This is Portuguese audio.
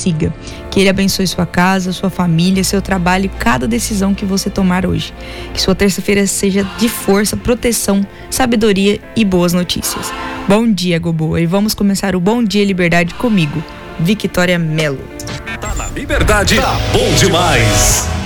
siga. Que Ele abençoe sua casa, sua família, seu trabalho e cada decisão que você tomar hoje. Que sua terça-feira seja de força, proteção, sabedoria e boas notícias. Bom dia, Goboa, e vamos começar o Bom Dia Liberdade comigo, Victoria Mello. Tá na Liberdade, tá bom demais.